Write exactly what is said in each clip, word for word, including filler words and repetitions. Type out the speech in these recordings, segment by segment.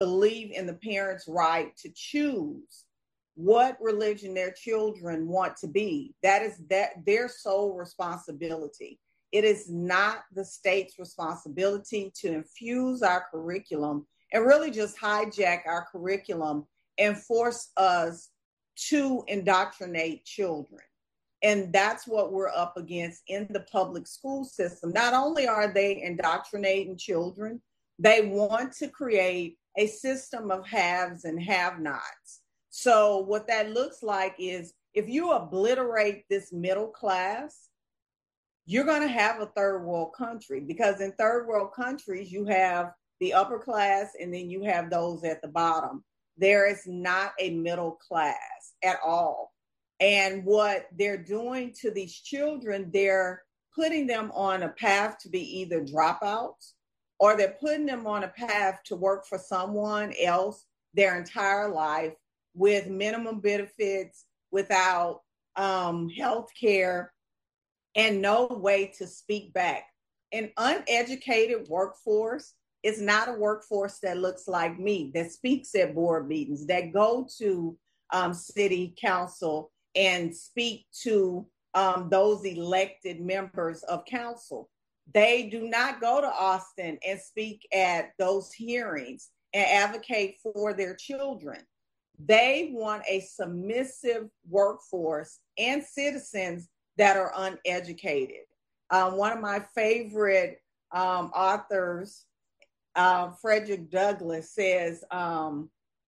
believe in the parents' right to choose what religion their children want to be. That is that their sole responsibility. It is not the state's responsibility to infuse our curriculum and really just hijack our curriculum and force us to indoctrinate children. And that's what we're up against in the public school system. Not only are they indoctrinating children, they want to create a system of haves and have-nots. So what that looks like is if you obliterate this middle class, you're going to have a third world country, because in third world countries, you have the upper class and then you have those at the bottom. There is not a middle class at all. And what they're doing to these children, they're putting them on a path to be either dropouts, or they're putting them on a path to work for someone else their entire life with minimum benefits, without um, health care, and no way to speak back. An uneducated workforce is not a workforce that looks like me, that speaks at board meetings, that go to um, city council and speak to um, those elected members of council. They do not go to Austin and speak at those hearings and advocate for their children. They want a submissive workforce and citizens that are uneducated. Um, one of my favorite um, authors, uh, Frederick Douglass, says, um,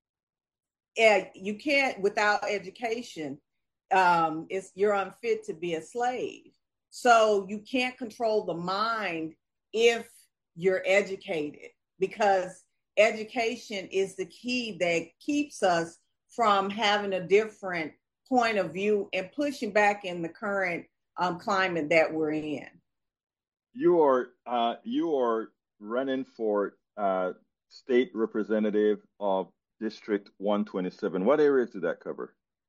yeah, you can't, without education, um, it's, you're unfit to be a slave. So you can't control the mind if you're educated, because education is the key that keeps us from having a different point of view and pushing back in the current um, climate that we're in. You are uh, you are running for uh, state representative of District one twenty-seven. What areas do that cover?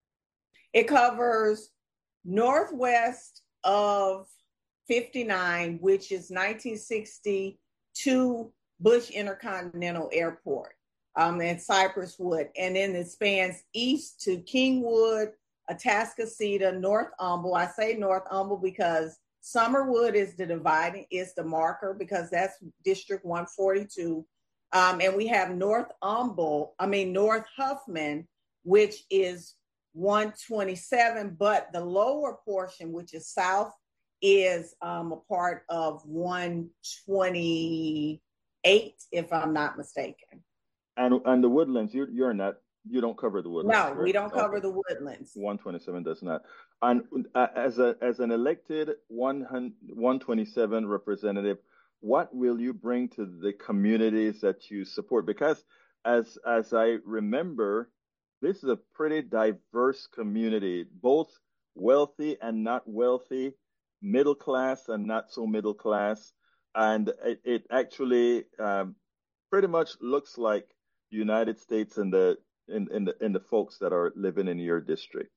It covers northwest of fifty-nine, which is nineteen sixty to Bush Intercontinental Airport um, and Cypress Wood. And then it spans east to Kingwood, Atascocita, North Humble. I say North Humble because Summerwood is the dividing, is the marker, because that's District one forty-two. Um, and we have North Humble, I mean, North Huffman, which is one twenty-seven, but the lower portion, which is south, is um, a part of one twenty-eight, if I'm not mistaken. And and the Woodlands, you, you're not, you don't cover the Woodlands. No, correct? we don't cover okay. the Woodlands. one twenty-seven does not. And uh, as a as an elected one twenty-seven representative, what will you bring to the communities that you support? Because as as I remember, this is a pretty diverse community, both wealthy and not wealthy, middle class and not so middle class. And it, it actually um, pretty much looks like the United States and the in, in the in the folks that are living in your district.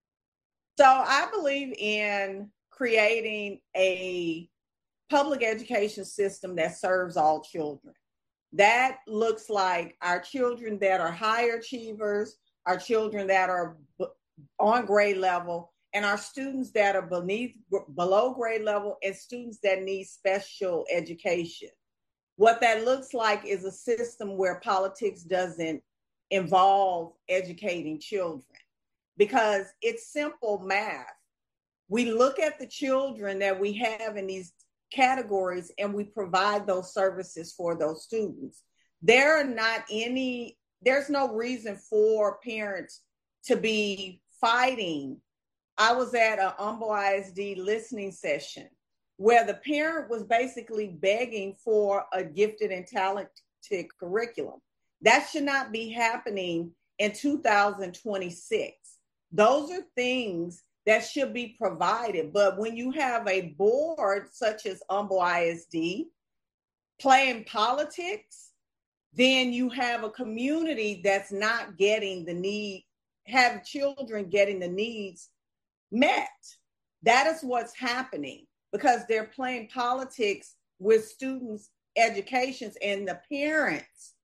So I believe in creating a public education system that serves all children. That looks like our children that are higher achievers, our children that are b- on grade level, and our students that are beneath, below grade level, and students that need special education. What that looks like is a system where politics doesn't involve educating children, because it's simple math. We look at the children that we have in these categories and we provide those services for those students. There are not any, there's no reason for parents to be fighting. I was at a Humble I S D listening session where the parent was basically begging for a gifted and talented curriculum. That should not be happening in two thousand twenty-six. Those are things that should be provided. But when you have a board such as Humble I S D playing politics, then you have a community that's not getting the need, have children getting the needs met. That is what's happening, because they're playing politics with students' educations, and the parents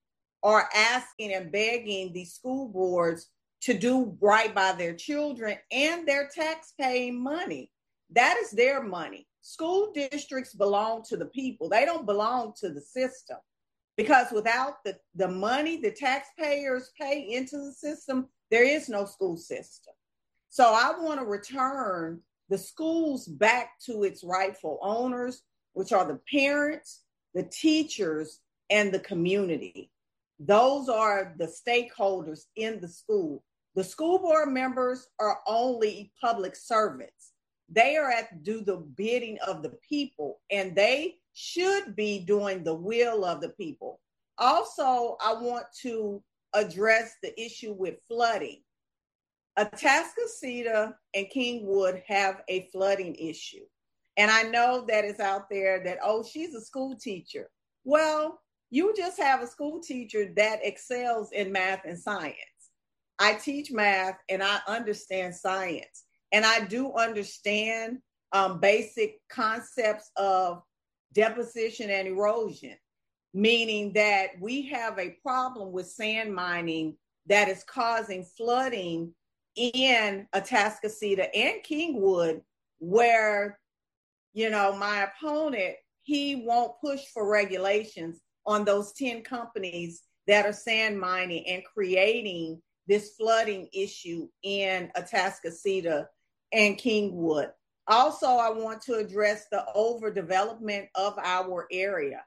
are asking and begging these school boards to do right by their children and their tax-paying money. That is their money. School districts belong to the people. They don't belong to the system, because without the, the money the taxpayers pay into the system, there is no school system. So I want to return the schools back to its rightful owners, which are the parents, the teachers, and the community. Those are the stakeholders in the school. The school board members are only public servants. They are at do the bidding of the people, and they should be doing the will of the people. Also, I want to address the issue with flooding. Atascocita and Kingwood have a flooding issue. And I know that it's out there that, oh, she's a school teacher. Well, you just have a school teacher that excels in math and science. I teach math and I understand science. And I do understand um, basic concepts of deposition and erosion, meaning that we have a problem with sand mining that is causing flooding in Atascocita and Kingwood, where, you know, my opponent, he won't push for regulations on those ten companies that are sand mining and creating this flooding issue in Atascocita and Kingwood. Also, I want to address the overdevelopment of our area.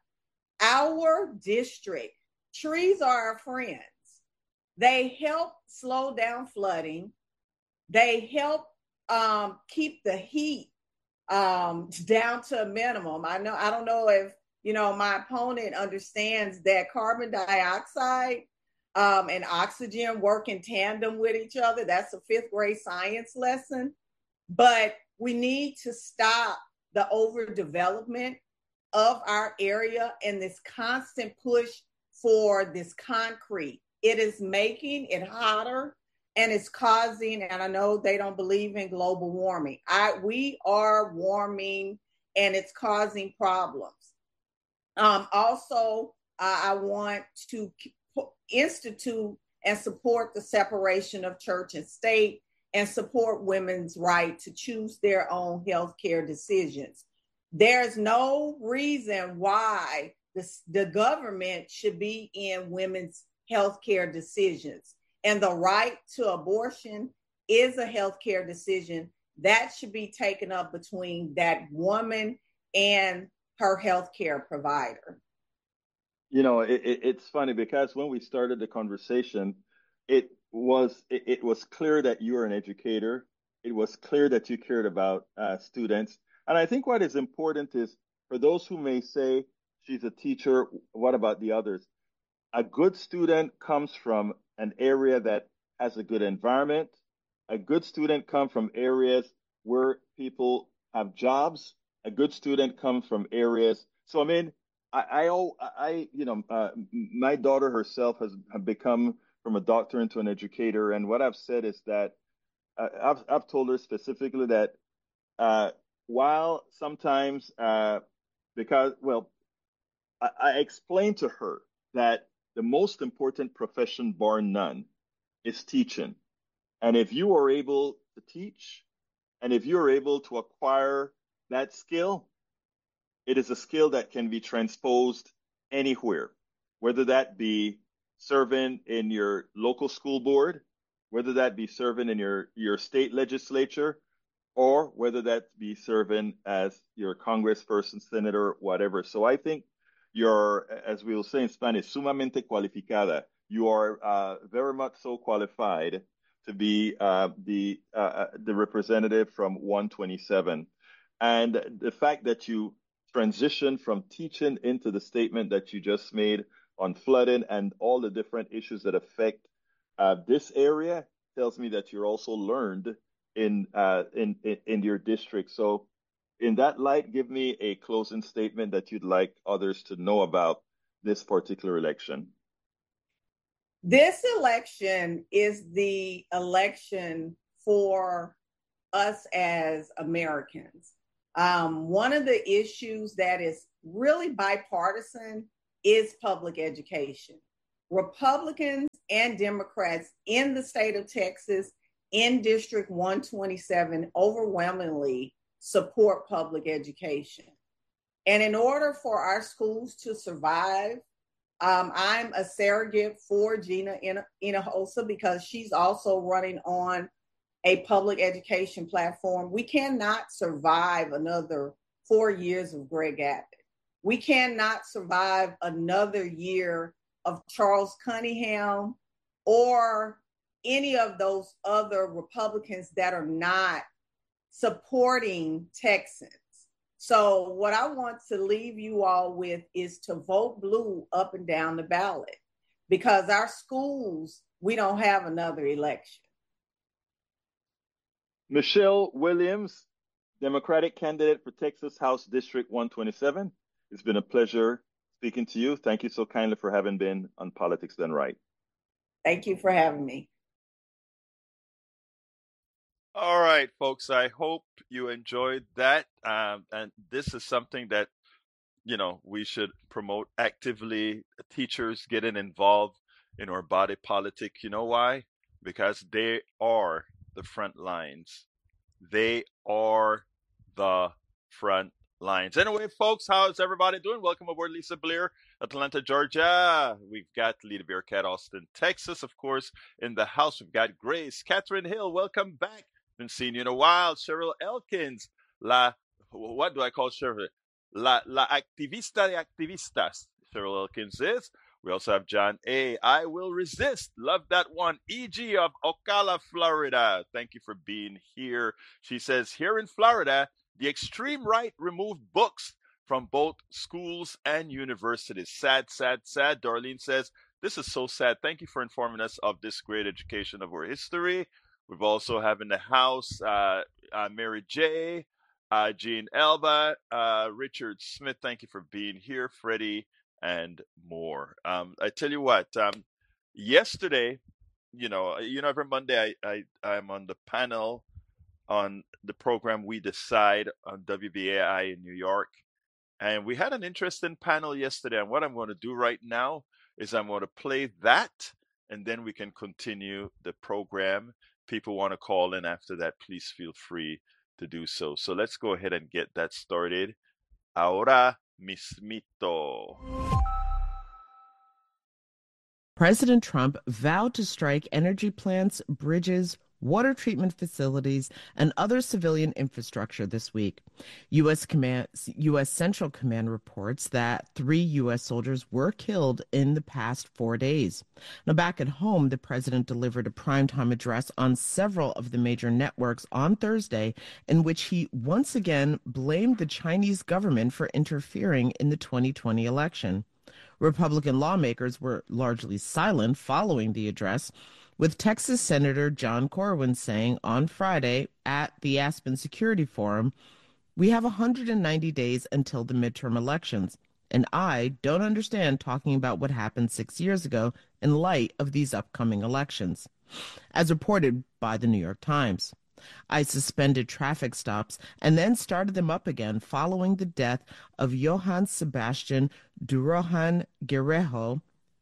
Our district, trees are our friends. They help slow down flooding. They help um, keep the heat um, down to a minimum. I know, I don't know if, you know, my opponent understands that carbon dioxide um, and oxygen work in tandem with each other. That's a fifth grade science lesson. But we need to stop the overdevelopment of our area and this constant push for this concrete. It is making it hotter, and it's causing, and I know they don't believe in global warming. I, we are warming, and it's causing problems. Um, also, uh, I want to institute and support the separation of church and state, and support women's right to choose their own healthcare decisions. There's no reason why the, the government should be in women's healthcare decisions. And the right to abortion is a healthcare decision that should be taken up between that woman and her healthcare provider. You know, it, it, it's funny because when we started the conversation, it was it, it was clear that you are an educator. It was clear that you cared about uh, students. And I think what is important is for those who may say she's a teacher, what about the others? A good student comes from an area that has a good environment. A good student comes from areas where people have jobs. A good student comes from areas. So, I mean, I, I, I you know, uh, my daughter herself has, has become from a doctor into an educator. And what I've said is that uh, I've, I've told her specifically that uh, while sometimes, uh, because, well, I, I explained to her that the most important profession, bar none, is teaching. And if you are able to teach, and if you're able to acquire that skill, it is a skill that can be transposed anywhere, whether that be serving in your local school board, whether that be serving in your, your state legislature, or whether that be serving as your congressperson, senator, whatever. So I think you're, as we will say in Spanish, sumamente cualificada. You are uh, very much so qualified to be uh, the uh, the representative from one twenty-seven. And the fact that you transition from teaching into the statement that you just made on flooding and all the different issues that affect uh, this area tells me that you're also learned in, uh, in, in in your district. So in that light, give me a closing statement that you'd like others to know about this particular election. This election is the election for us as Americans. Um, one of the issues that is really bipartisan is public education. Republicans and Democrats in the state of Texas in District one twenty-seven overwhelmingly support public education. And in order for our schools to survive, um, I'm a surrogate for Gina Hinojosa because she's also running on a public education platform. We cannot survive another four years of Greg Abbott. We cannot survive another year of Charles Cunningham or any of those other Republicans that are not supporting Texans. So what I want to leave you all with is to vote blue up and down the ballot, because our schools, we don't have another election. Michelle Williams, Democratic candidate for Texas House District one twenty-seven. It's been a pleasure speaking to you. Thank you so kindly for having been on Politics Done Right. Thank you for having me. All right, folks, I hope you enjoyed that. Um, and this is something that, you know, we should promote actively. Teachers getting involved in our body politic. You know why? Because they are the front lines. They are the front lines. Anyway, folks, how's everybody doing? Welcome aboard, Lisa Blair, Atlanta, Georgia. We've got Lita Bearcat, Austin, Texas, of course, in the house. We've got Grace, Catherine Hill. Welcome back. Been seeing you in a while. Cheryl Elkins, La, what do I call Cheryl? La, La Activista de Activistas. Cheryl Elkins is. We also have John A. I Will Resist. Love that one. E G of Ocala, Florida. Thank you for being here. She says, here in Florida, the extreme right removed books from both schools and universities. Sad, sad, sad. Darlene says, this is so sad. Thank you for informing us of this great education of our history. We've also have in the house uh, uh, Mary J., uh, Jean Elba, uh, Richard Smith. Thank you for being here, Freddie, and more. Um, I tell you what, um, yesterday, you know, you know, every Monday I, I I'm on the panel on the program We Decide on W B A I in New York, and we had an interesting panel yesterday. And what I'm going to do right now is I'm going to play that, and then we can continue the program. People want to call in after that, please feel free to do so. So let's go ahead and get that started. Ahora mismito. President Trump vowed to strike energy plants, bridges, water treatment facilities, and other civilian infrastructure this week. U S Command, U S Central Command reports that three U S soldiers were killed in the past four days. Now, back at home, the president delivered a primetime address on several of the major networks on Thursday, in which he once again blamed the Chinese government for interfering in the twenty twenty election. Republican lawmakers were largely silent following the address, with Texas Senator John Corwin saying on Friday at the Aspen Security Forum, we have one hundred ninety days until the midterm elections, and I don't understand talking about what happened six years ago in light of these upcoming elections. As reported by the New York Times, I suspended traffic stops and then started them up again following the death of Johann Sebastian Durohan Guerrejo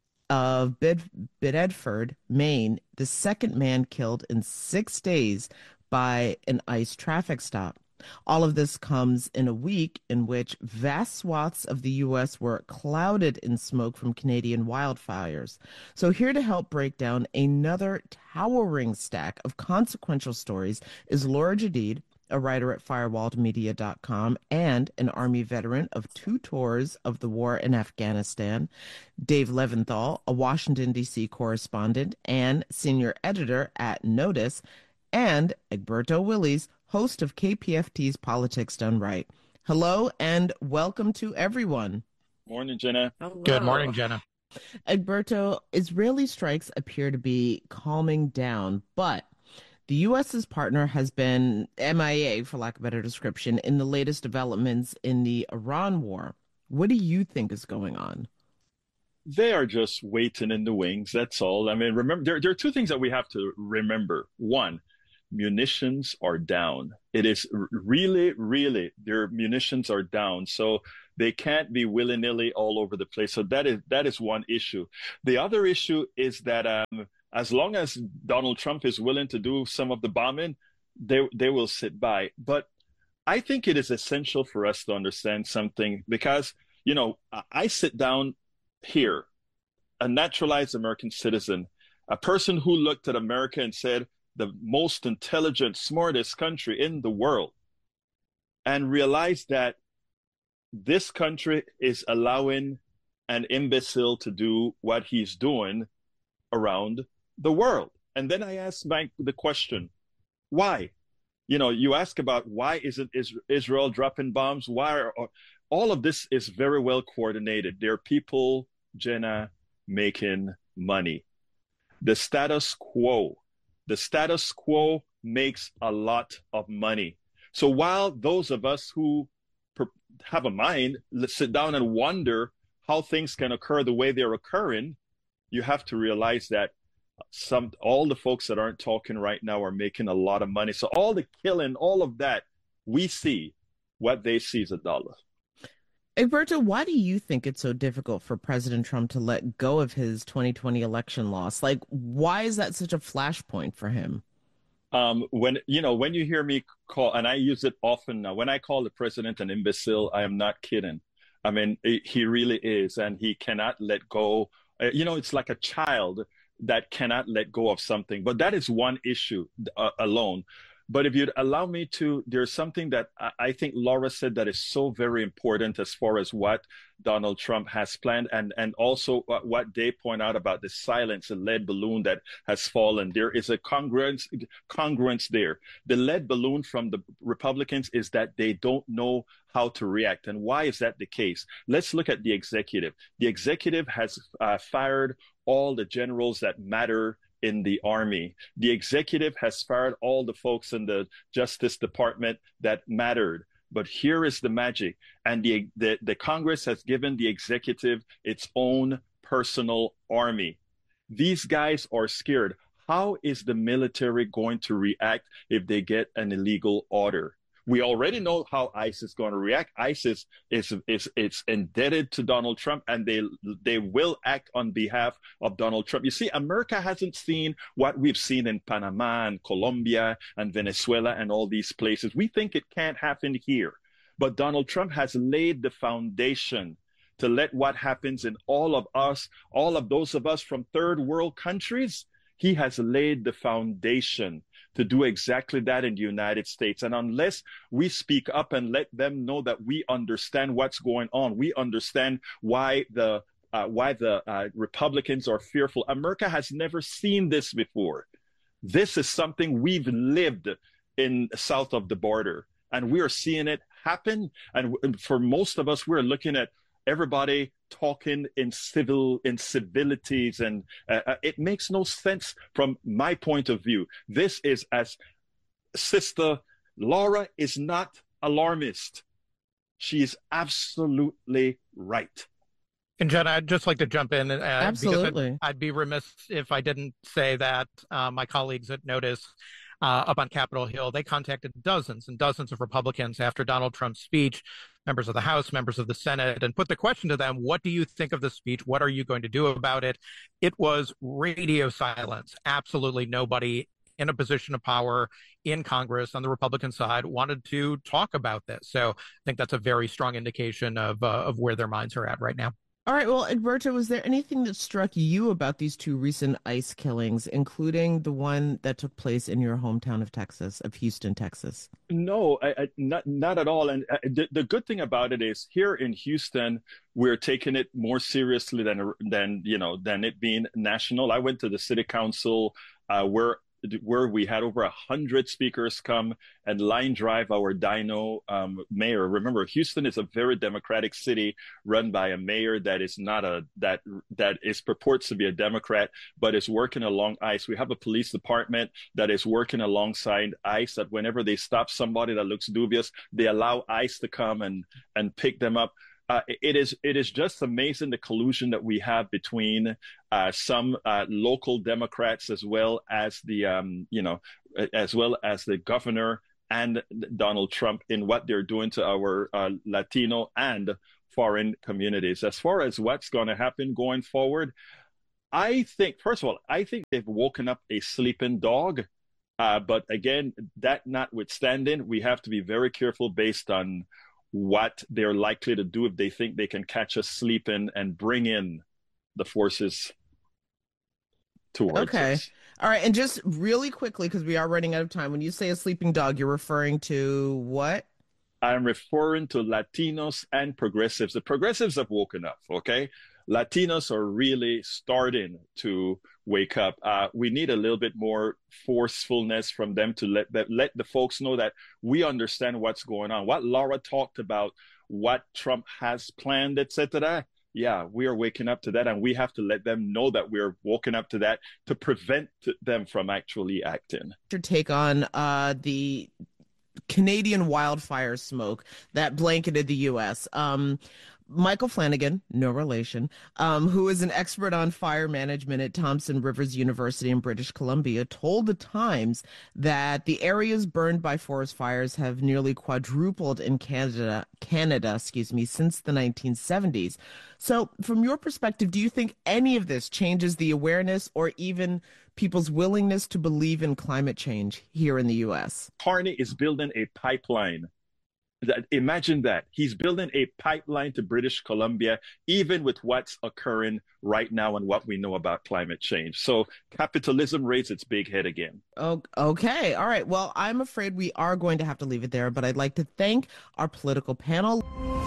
of Bed- Bedford, Maine, the second man killed in six days by an ICE traffic stop. All of this comes in a week in which vast swaths of the U S were clouded in smoke from Canadian wildfires. So here to help break down another towering stack of consequential stories is Laura Jadid, a writer at firewalled media dot com and an Army veteran of two tours of the war in Afghanistan, Dave Leventhal, a Washington, D C correspondent and senior editor at Notice, and Egberto Willies, host of K P F T's Politics Done Right. Hello and welcome to everyone. Morning, Jenna. Hello. Good morning, Jenna. Egberto, Israeli strikes appear to be calming down, but the U S's partner has been M I A, for lack of a better description, in the latest developments in the Iran war. What do you think is going on? They are just waiting in the wings. That's all. I mean, remember, there, there are two things that we have to remember. One, munitions are down. It is really, really, their munitions are down. So They can't be willy-nilly all over the place. So that is that is one issue. The other issue is that um, as long as Donald Trump is willing to do some of the bombing, they they will sit by. But I think it is essential for us to understand something because, you know, I sit down here, a naturalized American citizen, a person who looked at America and said, the most intelligent, smartest country in the world, and realized that this country is allowing an imbecile to do what he's doing around the world. And then I asked Mike the question, why? You know, you ask about why isn't Israel dropping bombs? Why are all of this is very well coordinated. There are people, Jenna, making money. The status quo, the status quo makes a lot of money. So while those of us who per- have a mind, let's sit down and wonder how things can occur the way they're occurring, you have to realize that some all the folks that aren't talking right now are making a lot of money. So all the killing, all of that, we see what they see is a dollar. Egberto, why do you think it's so difficult for President Trump to let go of his twenty twenty election loss? Like, why is that such a flashpoint for him? Um, when you know, when you hear me call, and I use it often now, when I call the president an imbecile, I am not kidding. I mean, he really is, and he cannot let go. You know, it's like a child that cannot let go of something. But that is one issue uh, alone. But if you'd allow me to, there's something that I think Laura said that is so very important as far as what Donald Trump has planned, and, and also what they point out about the silence, the lead balloon that has fallen. There is a congruence, congruence there. The lead balloon from the Republicans is that they don't know how to react. And why is that the case? Let's look at the executive. The executive has uh, fired all the generals that matter in the Army. The executive has fired all the folks in the Justice Department that mattered. But here is the magic. And the, the, the Congress has given the executive its own personal army. These guys are scared. How is the military going to react if they get an illegal order? We already know how ICE is going to react. ICE is, is, is, is indebted to Donald Trump, and they, they will act on behalf of Donald Trump. You see, America hasn't seen what we've seen in Panama and Colombia and Venezuela and all these places. We think it can't happen here. But Donald Trump has laid the foundation to let what happens in all of us, all of those of us from third world countries, he has laid the foundation to do exactly that in the United States. And unless we speak up and let them know that we understand what's going on, we understand why the uh, why the uh, Republicans are fearful. America has never seen this before. This is something we've lived in south of the border, and we are seeing it happen. And for most of us, we're looking at everybody talking in civil in civilities, and uh, it makes no sense from my point of view. This is, as Sister Laura is not alarmist. She is absolutely right. And Jen, I'd just like to jump in. Uh, Absolutely. Because I'd, I'd be remiss if I didn't say that uh, my colleagues at Notice uh, up on Capitol Hill, they contacted dozens and dozens of Republicans after Donald Trump's speech, members of the House, members of the Senate, and put the question to them, what do you think of the speech? What are you going to do about it? It was radio silence. Absolutely nobody in a position of power in Congress on the Republican side wanted to talk about this. So I think that's a very strong indication of uh, of where their minds are at right now. All right. Well, Egberto, was there anything that struck you about these two recent ICE killings, including the one that took place in your hometown of Texas, of Houston, Texas? No, I, I, not not at all. And uh, the, the good thing about it is here in Houston, we're taking it more seriously than than you know than it being national. I went to the city council uh, where. where we had over a hundred speakers come and line drive our Dino um, mayor. Remember, Houston is a very democratic city run by a mayor that is not a that that is purports to be a Democrat, but is working along ICE. We have a police department that is working alongside ICE. That whenever they stop somebody that looks dubious, they allow ICE to come and and pick them up. Uh, it is it is just amazing the collusion that we have between uh, some uh, local Democrats as well as the um, you know as well as the governor and Donald Trump in what they're doing to our uh, Latino and foreign communities. As far as what's going to happen going forward, I think, first of all, I think they've woken up a sleeping dog. Uh, but again, that notwithstanding, we have to be very careful based on what they're likely to do if they think they can catch us sleeping and bring in the forces towards okay. us. All right. And just really quickly, because we are running out of time, when you say a sleeping dog, you're referring to what? I'm referring to Latinos and progressives. The progressives have woken up, okay? Latinos are really starting to wake up. Uh, we need a little bit more forcefulness from them to let that, let the folks know that we understand what's going on. What Laura talked about, what Trump has planned, et cetera. Yeah, we are waking up to that, and we have to let them know that we're waking up to that to prevent them from actually acting. Your take on uh, the Canadian wildfire smoke that blanketed the U S. Um, Michael Flanagan, no relation, um, who is an expert on fire management at Thompson Rivers University in British Columbia, told the Times that the areas burned by forest fires have nearly quadrupled in Canada, Canada, excuse me, since the nineteen seventies. So, from your perspective, do you think any of this changes the awareness or even people's willingness to believe in climate change here in the U S? Carney is building a pipeline. Imagine that. He's building a pipeline to British Columbia, even with what's occurring right now and what we know about climate change. So capitalism raised its big head again. Oh, okay. All right. Well, I'm afraid we are going to have to leave it there, but I'd like to thank our political panel.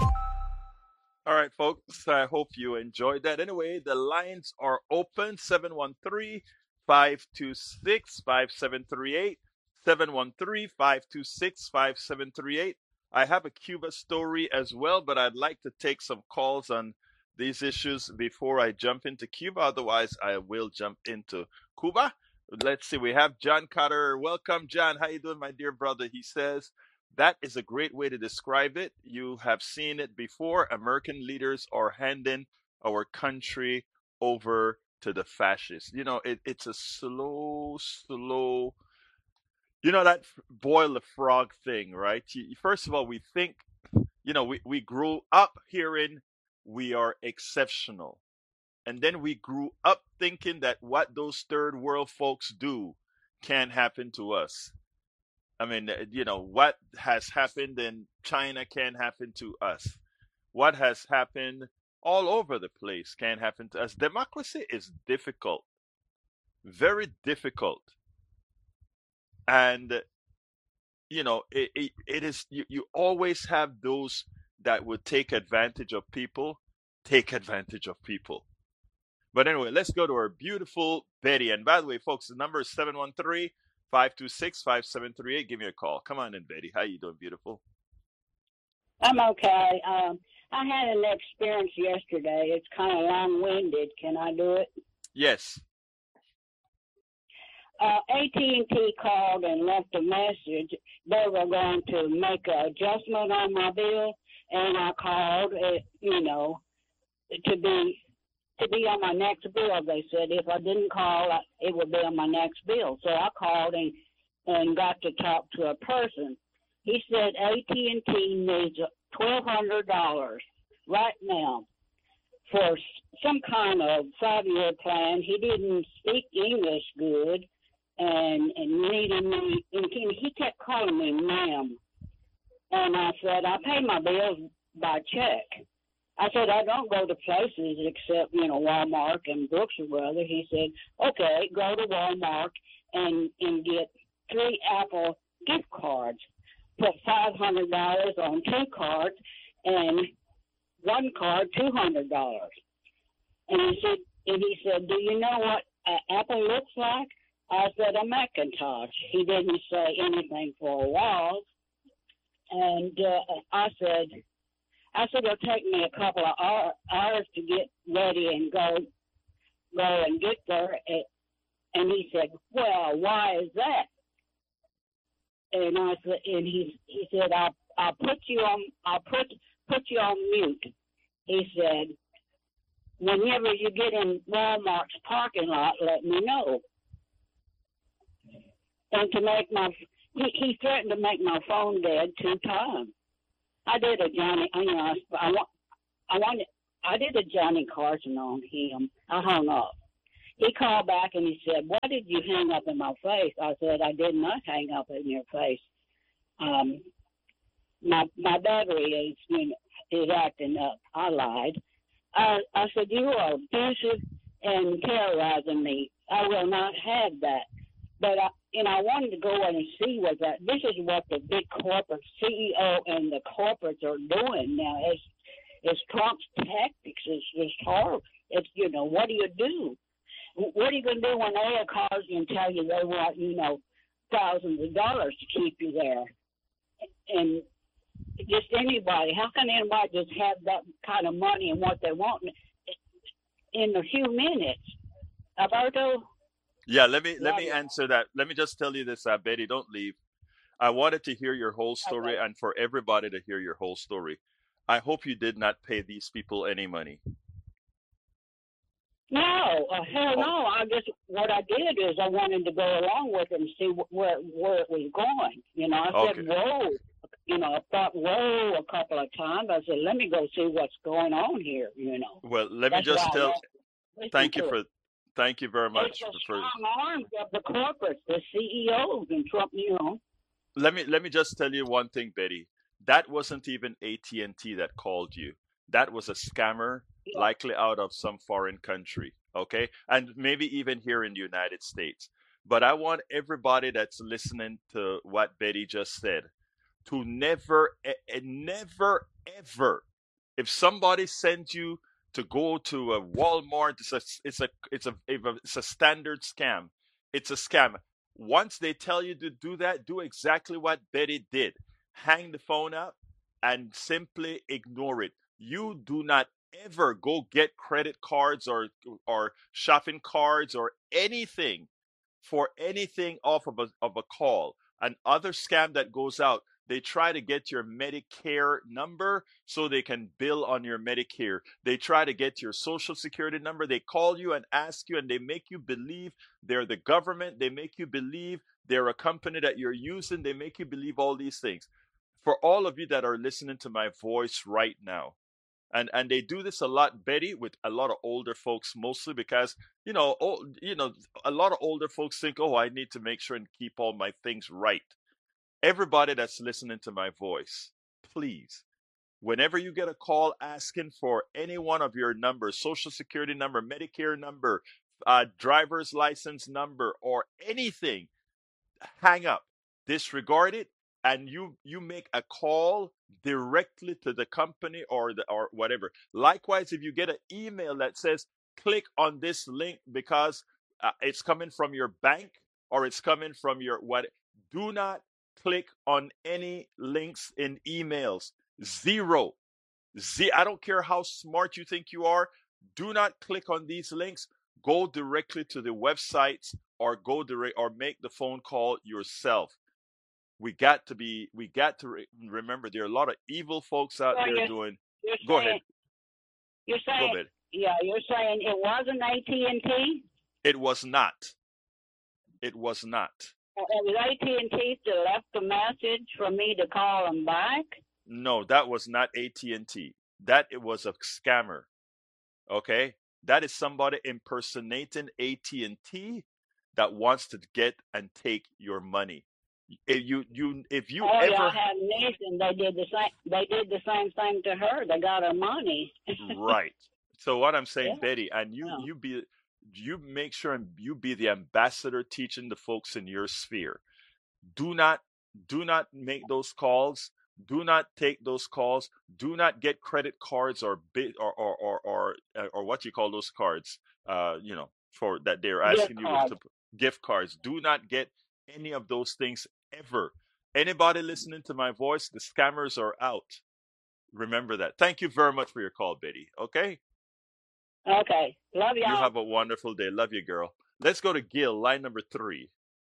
All right, folks, I hope you enjoyed that. Anyway, the lines are open, seven one three, five two six, five seven three eight, seven one three, five two six, five seven three eight. I have a Cuba story as well, but I'd like to take some calls on these issues before I jump into Cuba. Otherwise, I will jump into Cuba. Let's see. We have John Carter. Welcome, John. How you doing, my dear brother? He says, that is a great way to describe it. You have seen it before. American leaders are handing our country over to the fascists. You know, it, it's a slow, slow... You know, that boil the frog thing, right? First of all, we think, you know, we, we grew up hearing we are exceptional. And then we grew up thinking that what those third world folks do can happen to us. I mean, you know, what has happened in China can happen to us. What has happened all over the place can happen to us. Democracy is difficult, very difficult. And, you know, it, it, it is, you, you always have those that would take advantage of people, take advantage of people. But anyway, let's go to our beautiful Betty. And by the way, folks, the number is seven one three, five two six, five seven three eight. Give me a call. Come on in, Betty. How you doing, beautiful? I'm okay. Um, I had an experience yesterday. It's kind of long-winded. Can I do it? Yes. Uh, A T and T called and left a message. They were going to make an adjustment on my bill, and I called, uh, you know, to be to be on my next bill. They said if I didn't call, it would be on my next bill. So I called and and got to talk to a person. He said A T and T needs twelve hundred dollars right now for some kind of five-year plan. He didn't speak English good. And, and needed me, and he kept calling me ma'am. And I said, I pay my bills by check. I said, I don't go to places except, you know, Walmart and Brooks and Brothers. He said, okay, go to Walmart and, and get three Apple gift cards. Put five hundred dollars on two cards and one card, two hundred dollars. And he said, and he said, do you know what uh, Apple looks like? I said, a Macintosh. He didn't say anything for a while. And uh, I said, I said, it'll take me a couple of hours to get ready and go go and get there. And he said, well, why is that? And I said, and he he said, I'll I'll put you on I'll put put you on mute. He said, whenever you get in Walmart's parking lot, let me know. And to make my, he, he threatened to make my phone dead two times. I did it, Johnny. I, you know, I, I, I wanted, I did a Johnny Carson on him. I hung up. He called back and he said, "Why did you hang up in my face?" I said, "I did not hang up in your face. Um, my my battery is you know, is acting up." I lied. I, I said, "You are abusive and terrorizing me. I will not have that." But I, you know, I wanted to go in and see what that. This is what the big corporate C E O and the corporates are doing now. It's it's Trump's tactics. It's just horrible. It's you know, what do you do? What are you going to do when they calls you and tell you they want you know thousands of dollars to keep you there? And just anybody, how can anybody just have that kind of money and what they want in a few minutes? Alberto? Yeah, let me let Love me you. answer that. Let me just tell you this, uh, Betty, don't leave. I wanted to hear your whole story Okay. and for everybody to hear your whole story. I hope you did not pay these people any money. No, uh, hell Oh, no. I just what I did is I wanted to go along with it and see wh- where where it was going. You know, I okay. said whoa. You know, I thought whoa a couple of times. I said, let me go see what's going on here. You know, Well, let me that's why just I tell. left. Listen Thank you to it. for, thank you very It's much the for. strong arms of the corporates, the C E Os, and Trump. You know, Let me let me just tell you one thing, Betty. That wasn't even A T and T that called you. That was a scammer, yeah. likely out of some foreign country, okay? And maybe even here in the United States. But I want everybody that's listening to what Betty just said to never, e- e- never, ever, if somebody sends you to go to a Walmart, it's a, it's a, it's a, it's a standard scam. It's a scam. Once they tell you to do that, do exactly what Betty did. Hang the phone up and simply ignore it. You do not ever go get credit cards or or shopping cards or anything for anything off of a, of a call. Another scam that goes out, they try to get your Medicare number so they can bill on your Medicare. They try to get your social security number. They call you and ask you, and they make you believe they're the government. They make you believe they're a company that you're using. They make you believe all these things. For all of you that are listening to my voice right now, and and they do this a lot, Betty, with a lot of older folks, mostly because you know, old, you know, a lot of older folks think, oh, I need to make sure and keep all my things right. Everybody that's listening to my voice, please, whenever you get a call asking for any one of your numbers, social security number, Medicare number, uh, driver's license number, or anything, hang up, disregard it, and you you make a call directly to the company or the or whatever. Likewise, if you get an email that says click on this link because uh, it's coming from your bank or it's coming from your what, do not click on any links in emails. Zero. Z, I don't care how smart you think you are. Do not click on these links. Go directly to the websites or go direct or make the phone call yourself. We got to be. We got to re- remember there are a lot of evil folks out so there you're doing. you're Go saying ahead. you're Go saying ahead. yeah, you're saying it wasn't A T and T. It was not. It was not. It was A T and T that left a message for me to call them back. No, that was not A T and T. That it was a scammer. Okay, that is somebody impersonating A T and T that wants to get and take your money. If you you if you Oh yeah, I ever had a niece and they did the same. They did the same thing to her. They got her money. right. So what I'm Yeah. saying, Betty, and you Yeah. you be you make sure and you be the ambassador teaching the folks in your sphere. Do not do not make those calls. Do not take those calls. Do not get credit cards or bit or or or or, uh, or what you call those cards. Uh, you know, for that they're Gift asking you card. to gift cards. Do not get any of those things ever. Anybody listening to my voice, the scammers are out. Remember that. Thank you very much for your call, Betty. Okay. Okay. Love You y'all. have a wonderful day. Love you, girl. Let's go to Gil, line number three.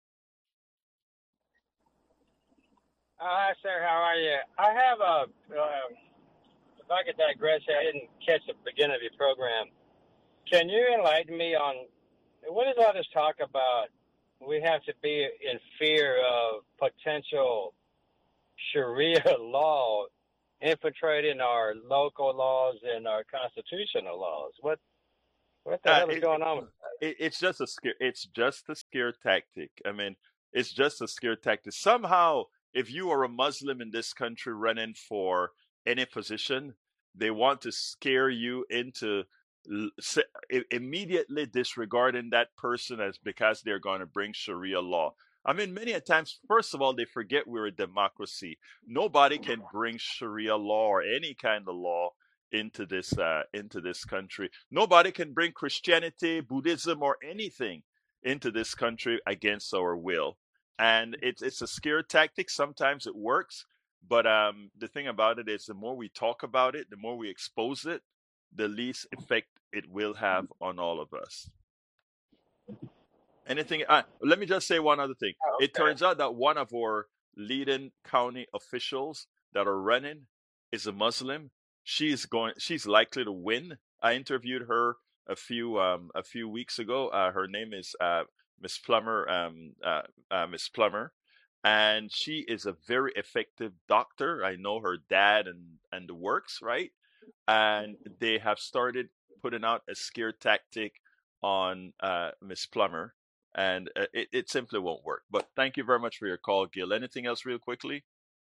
Uh, hi, sir. How are you? I have a, uh, if I could digress here, I didn't catch the beginning of your program. Can you enlighten me on what is all this talk about? We have to be in fear of potential Sharia law infiltrating our local laws and our constitutional laws. What what the Uh, hell is it, going on? it, it's just a scare. It's just a scare tactic. I mean, it's just a scare tactic. Somehow, if you are a Muslim in this country running for any position, they want to scare you into l- se- i- immediately disregarding that person as because they're going to bring Sharia law. I mean, many a times, first of all, they forget we're a democracy. Nobody can bring Sharia law or any kind of law into this uh, into this country. Nobody can bring Christianity, Buddhism, or anything into this country against our will. And it's it's a scare tactic. Sometimes it works, but um, the thing about it is, the more we talk about it, the more we expose it, the least effect it will have on all of us. Anything? Uh, let me just say one other thing. Oh, It okay. turns out that one of our leading county officials that are running is a Muslim. She's going. She's likely to win. I interviewed her a few um, a few weeks ago. Uh, her name is uh, Miss Plummer. Um, uh, uh, Miss Plummer, and she is a very effective doctor. I know her dad and and the works, right? And they have started putting out a scare tactic on uh, Miss Plummer, and uh, it, it simply won't work. But thank you very much for your call, Gil. Anything else, real quickly?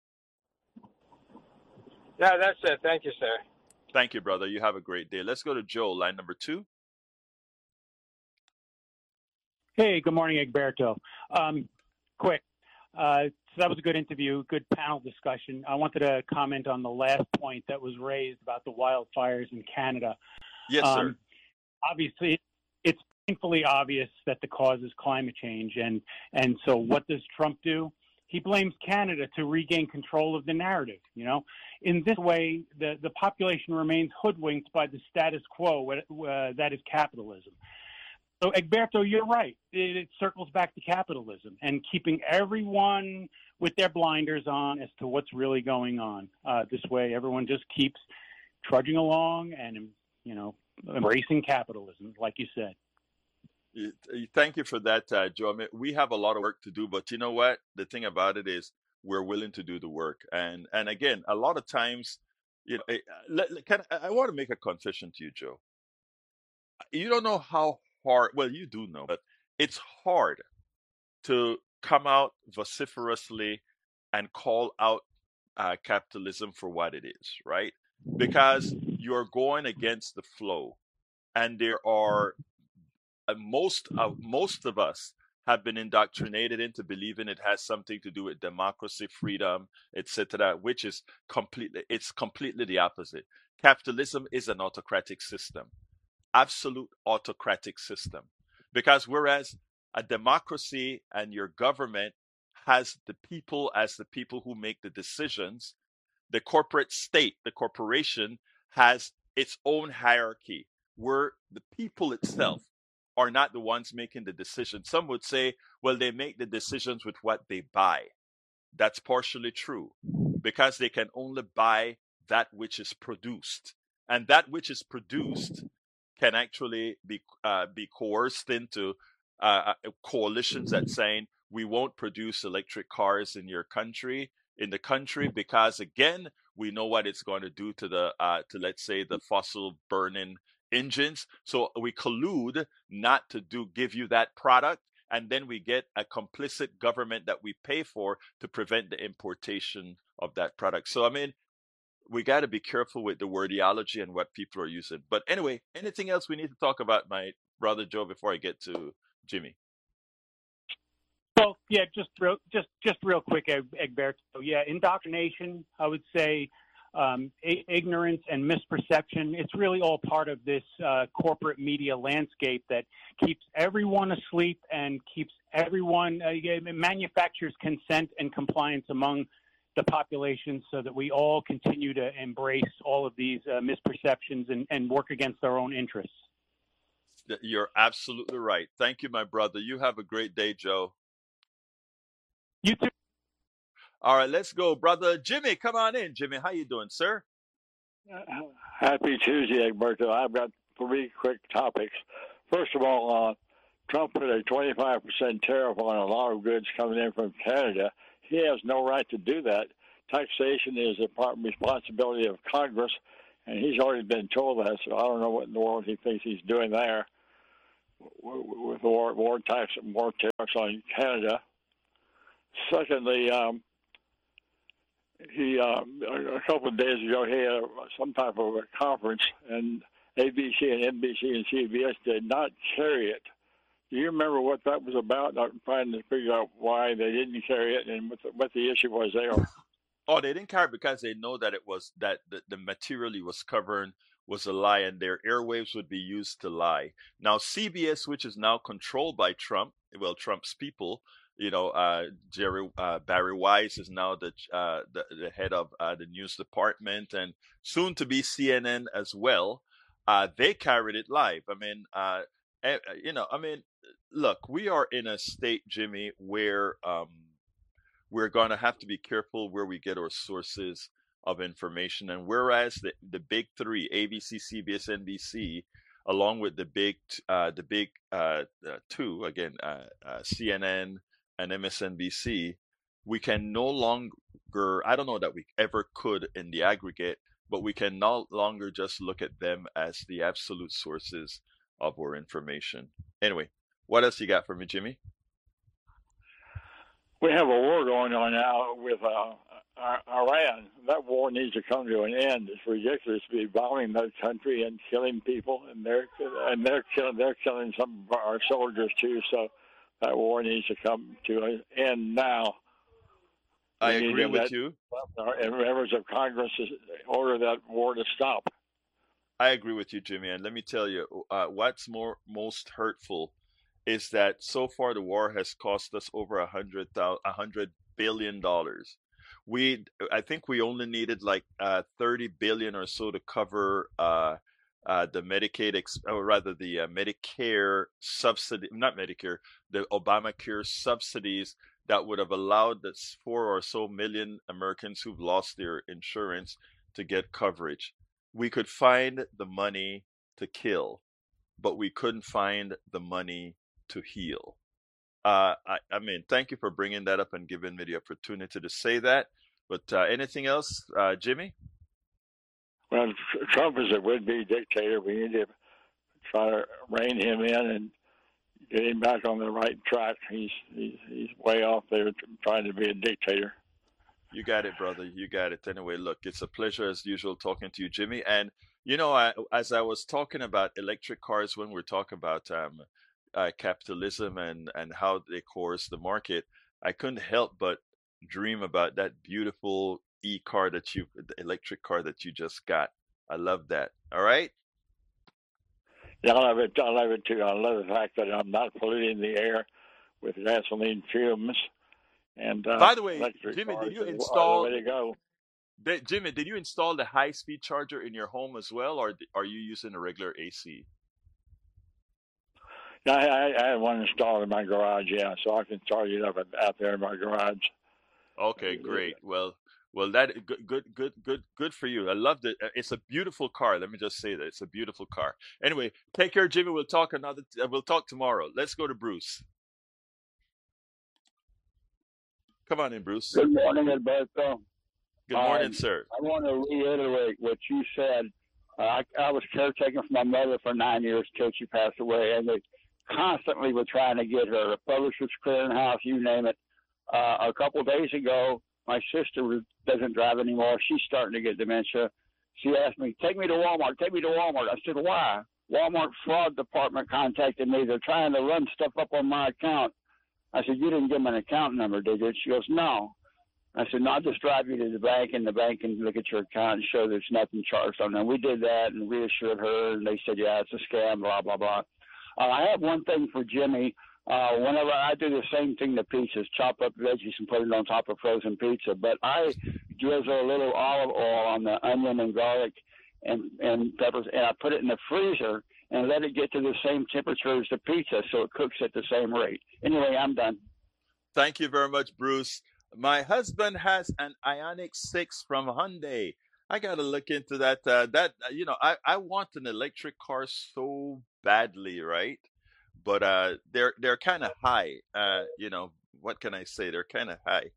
No, that's it. Thank you, sir. Thank you, brother. You have a great day. Let's go to Joe, line number two. Hey, good morning, Egberto. Um, quick, uh, so that was a good interview, good panel discussion. I wanted to comment on the last point that was raised about the wildfires in Canada. Yes, Um, sir. Obviously, it's painfully obvious that the cause is climate change. And, and so what does Trump do? He blames Canada to regain control of the narrative. You know, in this way, the, the population remains hoodwinked by the status quo, uh, that is capitalism. So, Egberto, you're right. It, it circles back to capitalism and keeping everyone with their blinders on as to what's really going on. Uh, this way, everyone just keeps trudging along and, you know, embracing capitalism, like you said. Thank you for that, uh, Joe. I mean, we have a lot of work to do, but you know what? The thing about it is we're willing to do the work. And and again, a lot of times, you know, let, can, I want to make a confession to you, Joe. You don't know how hard, well, you do know, but it's hard to come out vociferously and call out uh, capitalism for what it is, right? Because you're going against the flow. And there are uh, most of most of us have been indoctrinated into believing it has something to do with democracy, freedom, et cetera, which is completely it's completely the opposite. Capitalism is an autocratic system, absolute autocratic system, because whereas a democracy and your government has the people as the people who make the decisions, the corporate state, the corporation, has its own hierarchy where the people itself are not the ones making the decisions. Some would say, well, they make the decisions with what they buy. That's partially true because they can only buy that which is produced. And that which is produced can actually be uh, be coerced into uh, coalitions that saying we won't produce electric cars in your country, in the country, because again, we know what it's going to do to the uh, to let's say the fossil burning engines. So we collude not to do give you that product, and then we get a complicit government that we pay for to prevent the importation of that product. So I mean, we got to be careful with the wordiology and what people are using. But anyway, anything else we need to talk about, my brother Joe, before I get to Jimmy? Well, yeah, just real, just just real quick, Egberto. Yeah, indoctrination, I would say, um, I- ignorance and misperception. It's really all part of this uh, corporate media landscape that keeps everyone asleep and keeps everyone uh, manufactures consent and compliance among the population, so that we all continue to embrace all of these uh, misperceptions and, and work against our own interests. You're absolutely right. Thank you, my brother. You have a great day, Joe. You too. All right, let's go, brother Jimmy. Come on in, Jimmy. How you doing, sir? Uh, happy Tuesday, Egberto. I've got three quick topics. First of all, uh, Trump put a twenty-five percent tariff on a lot of goods coming in from Canada. He has no right to do that. taxation is the part responsibility of Congress, and he's already been told that. So I don't know what in the world he thinks he's doing there with war, war tax, war tariffs on Canada. Secondly, um, he uh, a couple of days ago he had a, some type of a conference, and A B C and N B C and C B S did not carry it. Do you remember what that was about? I'm trying to figure out why they didn't carry it and what the, what the issue was there. Oh, they didn't carry it because they know that it was that the, the material he was covering was a lie, and their airwaves would be used to lie. Now, C B S, which is now controlled by Trump, well, Trump's people, you know, uh, Jerry uh, Barry Weiss is now the, uh, the the head of uh, the news department, and soon to be C N N as well. Uh, they carried it live. I mean, uh, you know, I mean, look, we are in a state, Jimmy, where um, we're going to have to be careful where we get our sources of information. And whereas the, the big three, A B C, C B S, N B C, along with the big uh, the big uh, uh, two, again, uh, uh, C N N and M S N B C, we can no longer, I don't know that we ever could in the aggregate, but we can no longer just look at them as the absolute sources of our information. Anyway, what else you got for me, Jimmy? We have a war going on now with uh, Iran. That war needs to come to an end. It's ridiculous to be bombing that country and killing people, and they're and they're killing they're killing some of our soldiers too. So that war needs to come to an end now. I We agree need with that- you. And members of Congress to order that war to stop. I agree with you, Jimmy. And let me tell you, uh, what's more most hurtful is that so far the war has cost us over a hundred thousand, a hundred billion dollars. We, I think, we only needed like uh, thirty billion or so to cover uh, uh, the Medicaid, ex- or rather the uh, Medicare subsidy, not Medicare, the Obamacare subsidies that would have allowed the four or so million Americans who've lost their insurance to get coverage. We could find the money to kill, but we couldn't find the money to heal. Uh, I, I mean, thank you for bringing that up and giving me the opportunity to say that. But uh, anything else, uh, Jimmy? Well, Tr- Trump is a would-be dictator. We need to try to rein him in and get him back on the right track. He's he's, he's way off there trying to be a dictator. You got it, brother. You got it. Anyway, look, it's a pleasure as usual talking to you, Jimmy. And you know, I, as I was talking about electric cars when we're talking about um, uh, capitalism and and how they coerce the market, I couldn't help but dream about that beautiful e-car that you, the electric car that you just got. I love that. All right. Yeah, I love it. I love it too. I love the fact that I'm not polluting the air with gasoline fumes. And uh, By the way, electric Jimmy, cars did you are the- are install? the way to go? Did, Jimmy, did you install the high-speed charger in your home as well, or d- are you using a regular A C? Yeah, I, I I had one installed in my garage. Yeah, so I can charge it up at- out there in my garage. Okay, great. Well, well, that good, good, good, good, good for you. I love it. It's a beautiful car. Let me just say that it's a beautiful car. Anyway, take care, Jimmy. We'll talk another. Uh, we'll talk tomorrow. Let's go to Bruce. Come on in, Bruce. Good morning, Alberto. Good morning, Um, sir. I want to reiterate what you said. Uh, I, I was caretaking for my mother for nine years till she passed away, and they constantly were trying to get her. The Publishers Clearinghouse, you name it. Uh, a couple of days ago, my sister was- doesn't drive anymore. She's starting to get dementia. She asked me, take me to Walmart, take me to Walmart. I said, why? Walmart fraud department contacted me. They're trying to run stuff up on my account. I said, you didn't give them an account number, did you? She goes, no. I said, no, I'll just drive you to the bank, and the bank can look at your account and show there's nothing charged on there. We did that and reassured her, and they said, yeah, it's a scam, blah, blah, blah. Uh, I have one thing for Jimmy. Uh, whenever I do the same thing to pizzas, chop up veggies and put it on top of frozen pizza, but I drizzle a little olive oil on the onion and garlic and, and peppers, and I put it in the freezer and let it get to the same temperature as the pizza so it cooks at the same rate. Anyway, I'm done. Thank you very much, Bruce. My husband has an Ioniq six from Hyundai. I got to look into that. Uh, that uh, you know, I, I want an electric car so badly, right? But uh, they're they're kind of high. Uh, you know, what can I say? They're kind of high.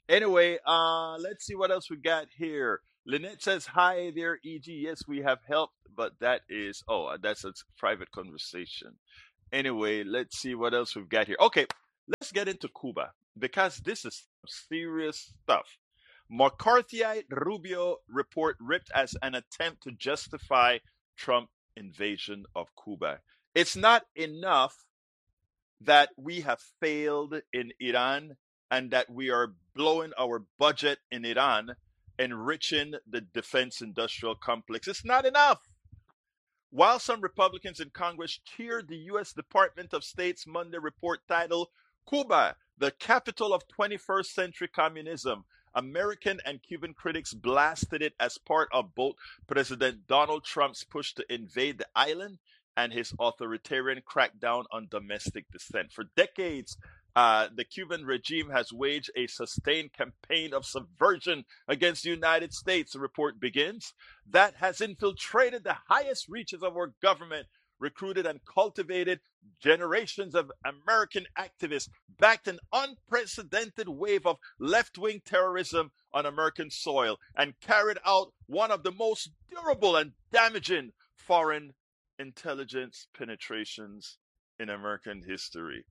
Anyway, uh, let's see what else we got here. Lynette says, "Hi there, E G. Yes, we have helped, but that is oh, that's a private conversation." Anyway, let's see what else we've got here. Okay, let's get into Cuba because this is serious stuff. McCarthyite Rubio report ripped as an attempt to justify Trump invasion of Cuba. It's not enough that we have failed in Iran and that we are blowing our budget in Iran, enriching the defense industrial complex. It's not enough. While some Republicans in Congress cheered the U S Department of State's Monday report titled Cuba, the capital of twenty-first century communism, American and Cuban critics blasted it as part of both President Donald Trump's push to invade the island and his authoritarian crackdown on domestic dissent. For decades, uh, the Cuban regime has waged a sustained campaign of subversion against the United States, the report begins, that has infiltrated the highest reaches of our government, recruited and cultivated generations of American activists, backed an unprecedented wave of left-wing terrorism on American soil, and carried out one of the most durable and damaging foreign intelligence penetrations in American history.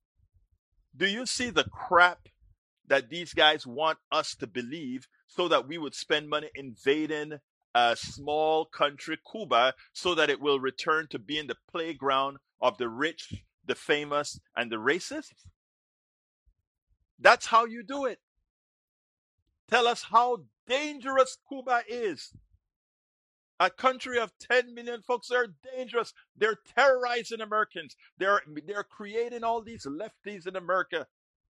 Do you see the crap that these guys want us to believe so that we would spend money invading a small country, Cuba, so that it will return to being the playground of the rich, the famous, and the racist? That's how you do it. Tell us how dangerous Cuba is. A country of ten million folks, they're dangerous. They're terrorizing Americans. They're, they're creating all these lefties in America.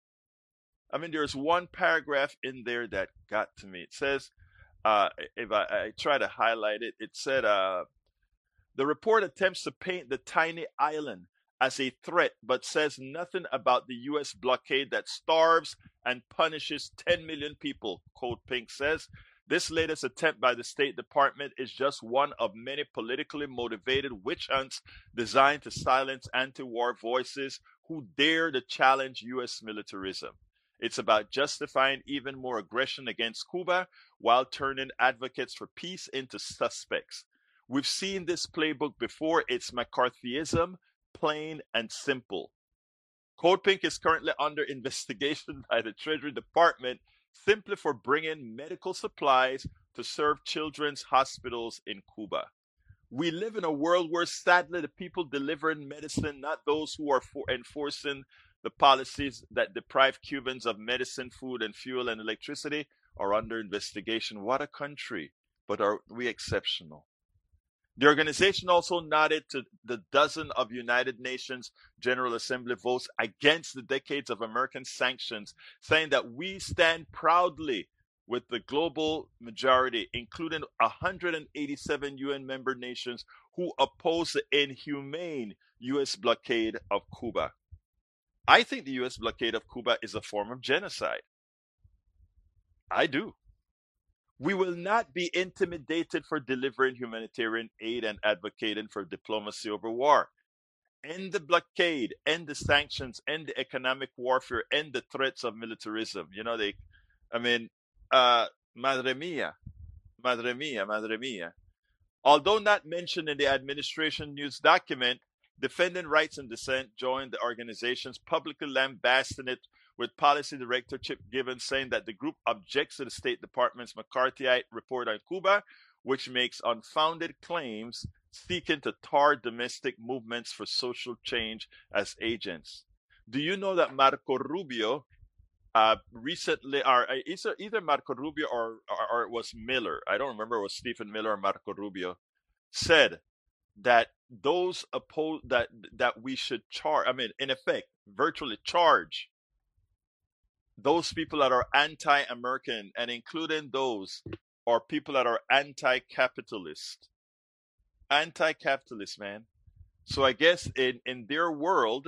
I mean, there's one paragraph in there that got to me. It says, uh, if I, I try to highlight it, it said, uh, the report attempts to paint the tiny island as a threat, but says nothing about the U S blockade that starves and punishes ten million people, Code Pink says. This latest attempt by the State Department is just one of many politically motivated witch hunts designed to silence anti-war voices who dare to challenge U S militarism. It's about justifying even more aggression against Cuba while turning advocates for peace into suspects. We've seen this playbook before. It's McCarthyism, plain and simple. Code Pink is currently under investigation by the Treasury Department simply for bringing medical supplies to serve children's hospitals in Cuba. We live in a world where, sadly, the people delivering medicine, not those who are for enforcing the policies that deprive Cubans of medicine, food, and fuel and electricity, are under investigation. What a country, but are we exceptional? The organization also nodded to the dozen of United Nations General Assembly votes against the decades of American sanctions, saying that we stand proudly with the global majority, including one hundred eighty-seven U N member nations who oppose the inhumane U S blockade of Cuba. I think the U S blockade of Cuba is a form of genocide. I do. We will not be intimidated for delivering humanitarian aid and advocating for diplomacy over war. End the blockade, end the sanctions, end the economic warfare, end the threats of militarism. You know, they, I mean, uh, madre mia, madre mia, madre mia. Although not mentioned in the administration news document, Defending Rights and Dissent joined the organizations publicly lambasting it, with Policy Director Chip Gibbons saying that the group objects to the State Department's McCarthyite report on Cuba, which makes unfounded claims seeking to tar domestic movements for social change as agents. Do you know that Marco Rubio uh, recently, or either, either Marco Rubio or, or, or it was Miller, I don't remember, it was Stephen Miller or Marco Rubio, said that those oppose that that we should charge, I mean, in effect, virtually charge those people that are anti-American, and including those are people that are anti-capitalist. Anti-capitalist, man. So I guess in, in their world,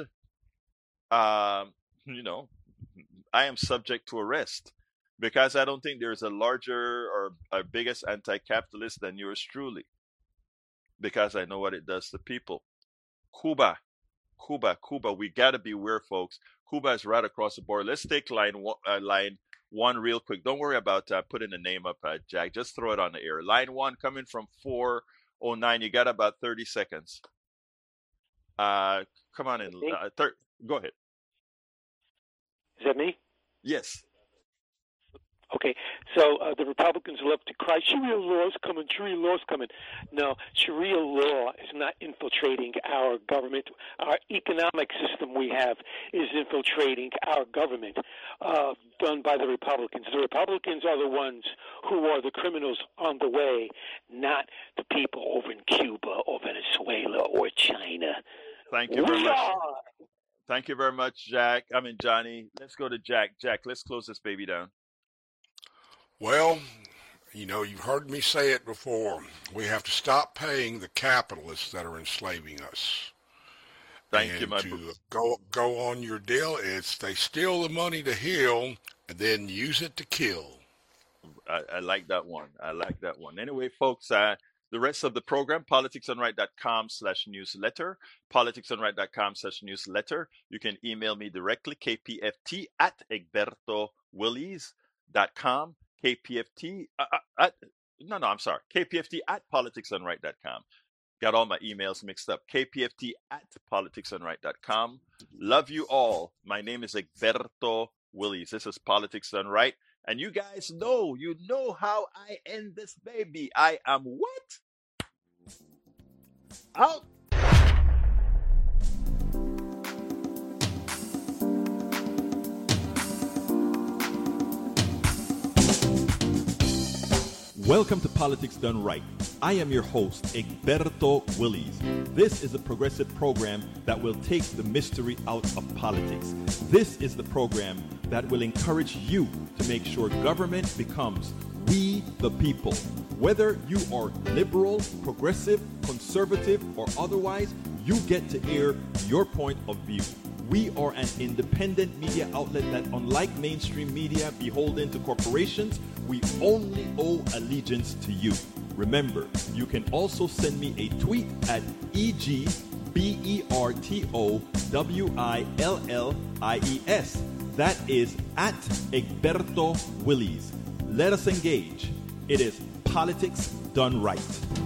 um, you know, I am subject to arrest because I don't think there's a larger or a biggest anti-capitalist than yours truly, because I know what it does to people. Cuba, Cuba, Cuba. We got to be aware, folks. Cuba is right across the border. Let's take line uh, line one real quick. Don't worry about uh, putting the name up, uh, Jack. Just throw it on the air. Line one coming from four oh nine. You got about thirty seconds. Uh, come on in. Uh, thir- go ahead. Is that me? Yes. Okay, so uh, the Republicans love to cry, Sharia law is coming, Sharia law is coming. No, Sharia law is not infiltrating our government. Our economic system we have is infiltrating our government, uh, done by the Republicans. The Republicans are the ones who are the criminals on the way, not the people over in Cuba or Venezuela or China. Thank you very we much. Are. Thank you very much, Jack. I mean, Johnny. Let's go to Jack. Jack, let's close this baby down. Well, you know, you've heard me say it before. We have to stop paying the capitalists that are enslaving us. Thank and you, my to bro- go go on your deal. It's they steal the money to heal and then use it to kill. I, I like that one. I like that one. Anyway, folks, uh, the rest of the program, politicsdoneright.com slash newsletter, politicsdoneright.com slash newsletter. You can email me directly, k p f t at egberto willies dot com. K P F T, uh, uh, at, no, no, I'm sorry. K P F T at politics done right dot com. Got all my emails mixed up. K P F T at politics done right dot com. Love you all. My name is Egberto Willies. This is Politics Done Right. And you guys know, you know how I end this baby. I am what? Out. Welcome to Politics Done Right. I am your host, Egberto Willies. This is a progressive program that will take the mystery out of politics. This is the program that will encourage you to make sure government becomes we the people. Whether you are liberal, progressive, conservative, or otherwise, you get to air your point of view. We are an independent media outlet that, unlike mainstream media beholden to corporations, we only owe allegiance to you. Remember, you can also send me a tweet at E G B E R T O W I L L I E S. That is at Egberto Willies. Let us engage. It is Politics Done Right.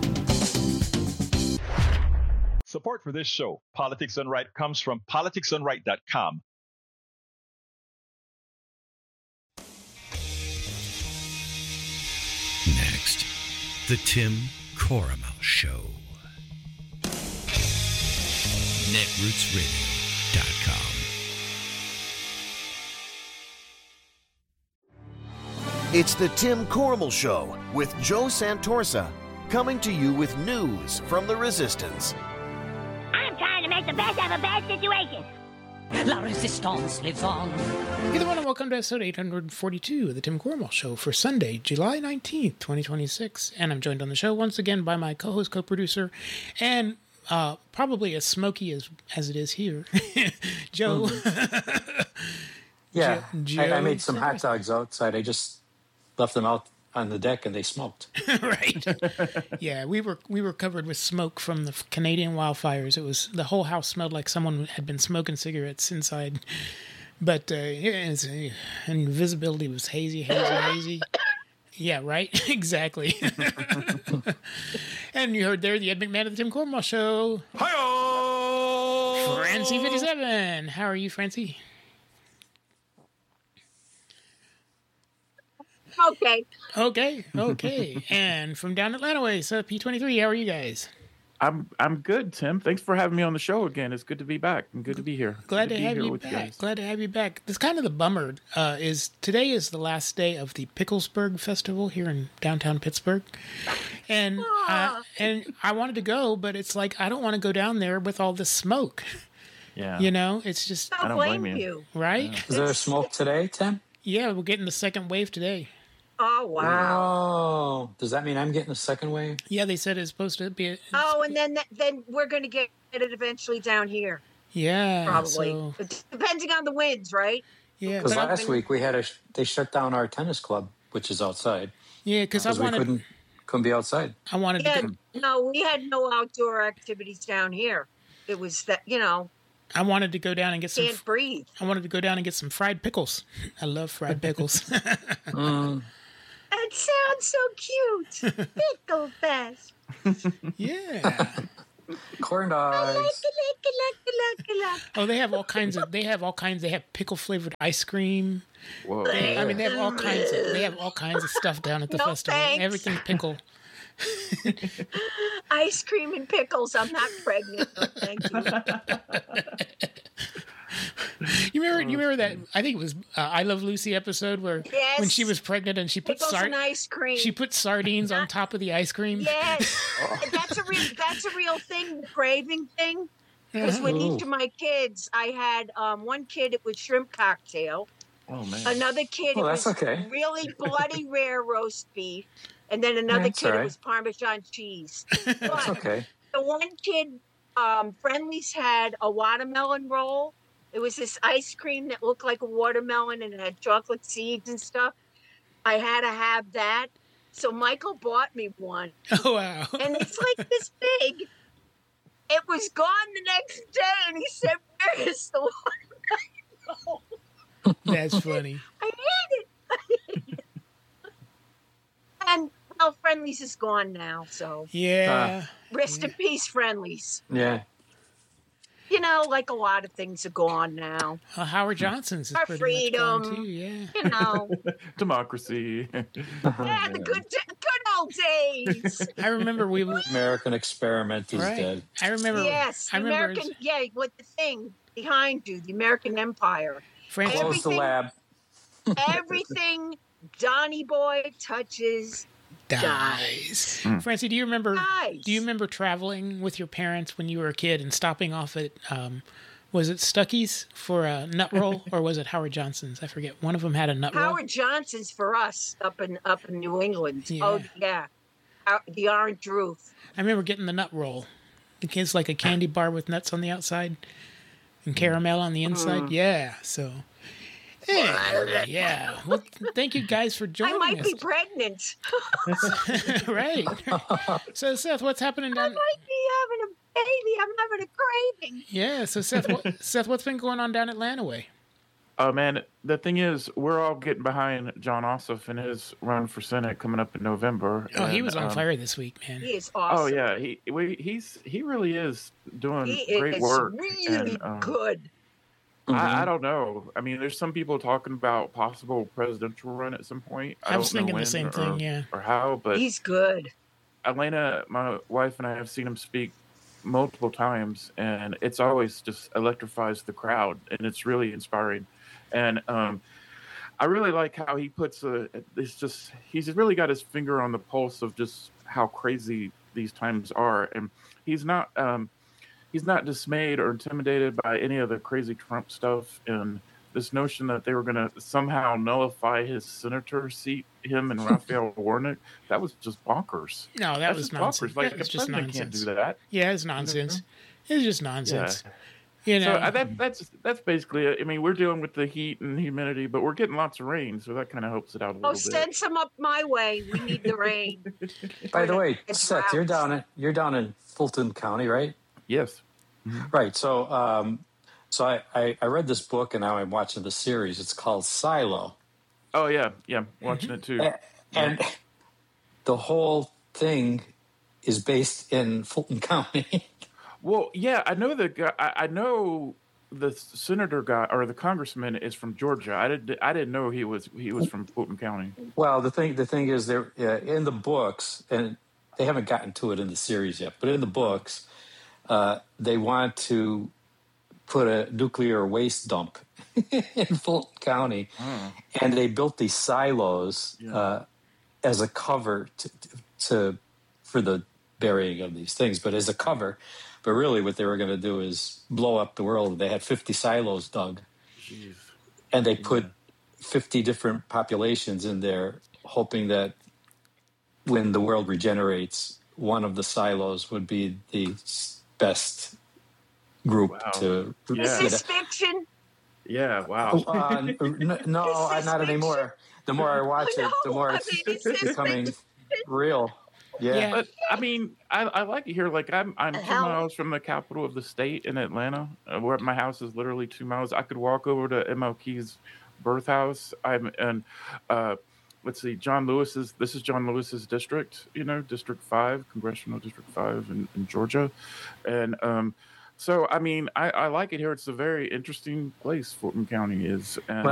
Support for this show, Politics Done Right, comes from politics done right dot com. Next, the Tim Coramel Show. netroots radio dot com. It's the Tim Coramel Show with Joe Santorsa, coming to you with news from the resistance. I'm trying to make the best of a bad situation. La Resistance lives on. Hey everyone, and welcome to episode eight hundred forty-two of the Tim Coramel Show for Sunday, July nineteenth, twenty twenty-six. And I'm joined on the show once again by my co-host, co-producer, and uh, probably as smoky as as it is here, Joe. Mm-hmm. Yeah, Joe, I, I made some hot dogs outside. I just left them out on the deck and they smoked. Right. Yeah, we were we were covered with smoke from the Canadian wildfires. It was the whole house smelled like someone had been smoking cigarettes inside. But uh, yeah, it's, uh, and visibility was hazy, hazy, hazy. Yeah, right. Exactly. And you heard there the Ed McMahon of the Tim Coramel Show. Hi-oh! Francie fifty-seven. How are you, Francie? Okay. Okay. Okay. And from down Atlanta ways, uh, P twenty-three. How are you guys? I'm I'm good, Tim. Thanks for having me on the show again. It's good to be back and good to be here. Glad good to, to have you back. guys. Glad to have you back. This kind of the bummer uh, is today is the last day of the Picklesburg Festival here in downtown Pittsburgh, and uh, and I wanted to go, but it's like I don't want to go down there with all this smoke. Yeah, you know, it's just I don't blame you. you. Right? Yeah. Is there smoke today, Tim? Yeah, we're getting the second wave today. Oh, wow. Oh, does that mean I'm getting a second wave? Yeah, they said it's supposed to be. A, oh, and then then we're going to get it eventually down here. Yeah, probably. So, depending on the winds, right? Yeah, because last week we had a they shut down our tennis club, which is outside. Yeah, because I wanted we couldn't couldn't be outside. I wanted yeah, to. No, we had no outdoor activities down here. It was that you know. I wanted to go down and get some. Can't breathe. I wanted to go down and get some fried pickles. I love fried pickles. mm. That sounds so cute. Pickle fest. Yeah. Corn dogs. Oh, they have all kinds of. They have all kinds. They have pickle flavored ice cream. Whoa! They, I mean, they have all kinds of. They have all kinds of stuff down at the no, festival. Thanks. Everything's pickle. Ice cream and pickles. I'm not pregnant. Thank you. You remember? You remember that? I think it was uh, I Love Lucy episode where yes. when she was pregnant and she put pickles sard- and ice cream. She put sardines on top of the ice cream. Yes, that's a real. That's a real thing. The craving thing. Because with each of my kids, I had um, one kid. It was shrimp cocktail. Oh man. Another kid. Well, it that's was okay. really bloody rare roast beef. And then another That's kid, right. it was Parmesan cheese. That's But okay. the one kid, um, Friendly's had a watermelon roll. It was this ice cream that looked like a watermelon and it had chocolate seeds and stuff. I had to have that. So Michael bought me one. Oh, wow. And it's like this big. It was gone the next day. And he said, where is the watermelon roll? That's funny. I hate it. I hate it. And, well, Friendly's is gone now, so. Yeah. Uh, Rest yeah. in peace, Friendly's. Yeah. You know, like a lot of things are gone now. Uh, Howard Johnson's is Our pretty freedom, much gone too, yeah. You know. Democracy. Yeah, the good, good old days. I remember we American experiment is right. dead. I remember. Yes, I the remember American, yeah, with the thing behind you, the American Empire. Francis, Close the lab. Everything Donny Boy touches dies. dies. Francie, do you remember? Dies. Do you remember traveling with your parents when you were a kid and stopping off at? Um, was it Stuckey's for a nut roll, or was it Howard Johnson's? I forget. One of them had a nut roll. Howard Johnson's for us up in up in New England. Yeah. Oh yeah, Our, the orange roof. I remember getting the nut roll. The kid's like a candy bar with nuts on the outside and caramel on the inside. Mm. Yeah, so. Yeah, yeah. Well, thank you guys for joining I might us. be pregnant. Right. So, Seth, what's happening I down? might be having a baby. I'm having a craving. Yeah. So, Seth, what, Seth, what's been going on down Atlanta way? Oh man, the thing is, we're all getting behind John Ossoff in his run for Senate coming up in November. Oh, he and, was on um, fire this week, man. He is awesome. Oh yeah, he we, he's he really is doing He great is work. really and, um, good. I, I don't know. I mean, there's some people talking about possible presidential run at some point. I, I was don't know thinking the when same or, thing, yeah. or how, but He's good. Elena, my wife, and I have seen him speak multiple times, and it's always just electrifies the crowd, and it's really inspiring. And um, I really like how he puts a. It's just he's really got his finger on the pulse of just how crazy these times are, and he's not. Um, he's not dismayed or intimidated by any of the crazy Trump stuff and this notion that they were going to somehow nullify his senator seat, him and Raphael Warnock. That was just bonkers. No, that That's was just nonsense. bonkers. Like That a was just president can't nonsense. do that. Yeah, it's nonsense. It's just nonsense. Yeah. You know, So uh, that that's that's basically it. I mean, we're dealing with the heat and humidity, but we're getting lots of rain, so that kind of helps it out a little Oh, bit. send some up my way. We need the rain. By the way, It's Seth, you're droughts. down in you're down in Fulton County, right? Yes. Right. So, um, so I, I I read this book and now I'm watching the series. It's called Silo. Oh yeah, yeah, watching it too. A- And the whole thing is based in Fulton County. Well, yeah, I know the guy. I, I know the senator guy or the congressman is from Georgia. I didn't. I didn't know he was he was from Fulton County. Well, the thing the thing is, they're uh, in the books, and they haven't gotten to it in the series yet. But in the books, uh, they want to put a nuclear waste dump in Fulton County, Oh. and they built these silos uh, as a cover to, to for the burying of these things, but as a cover. But really, what they were going to do is blow up the world. They had fifty silos dug, Jeez. and they put fifty different populations in there, hoping that when the world regenerates, one of the silos would be the s- best group Wow. to Yeah. Is get this it. fiction? Yeah. Wow. Uh, n- n- no, This is not anymore. The more I watch I it, the know. more I it's mean, it's just becoming real. Yeah. But I mean, I, I like it here. Like I'm I'm two How- miles from the capital of the state in Atlanta, uh, where my house is literally two miles. I could walk over to M L K's birth house. I'm and uh, let's see, John Lewis's. This is John Lewis's district. You know, District Five, Congressional District Five in, in Georgia, and um, so I mean, I, I like it here. It's a very interesting place. Fulton County is. And, Well,